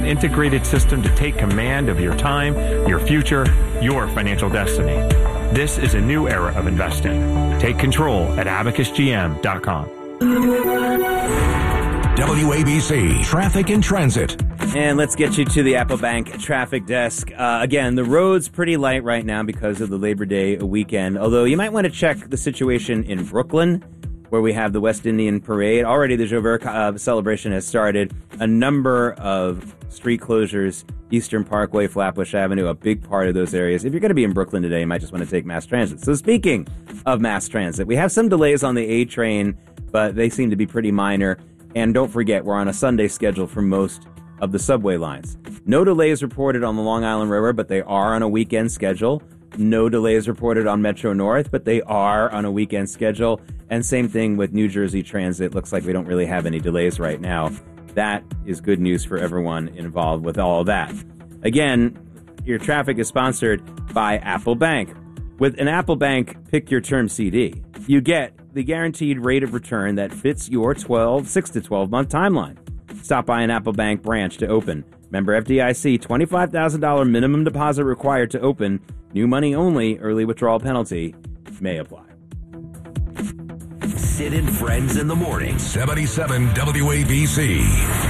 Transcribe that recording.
integrated system to take command of your time, your future, your financial destiny. This is a new era of investing. Take control at abacusgm.com. WABC Traffic and Transit. And let's get you to the Apple Bank traffic desk. Again, the road's pretty light right now because of the Labor Day weekend, although you might want to check the situation in Brooklyn, where we have the West Indian Parade. Already the Joubert celebration has started. A number of street closures, Eastern Parkway, Flatbush Avenue, a big part of those areas. If you're going to be in Brooklyn today, you might just want to take mass transit. So speaking of mass transit, we have some delays on the A train, but they seem to be pretty minor. And don't forget, we're on a Sunday schedule for most of the subway lines. No delays reported on the Long Island Railroad, but they are on a weekend schedule. No delays reported on Metro North, but they are on a weekend schedule. And same thing with New Jersey Transit. Looks like we don't really have any delays right now. That is good news for everyone involved with all of that. Again, your traffic is sponsored by Apple Bank. With an Apple Bank Pick Your Term CD, you get the guaranteed rate of return that fits your 6 to 12-month timeline. Stop by an Apple Bank branch to open. Member FDIC, $25,000 minimum deposit required to open. New money only. Early withdrawal penalty may apply. Sid and Friends in the Morning. 77 WABC.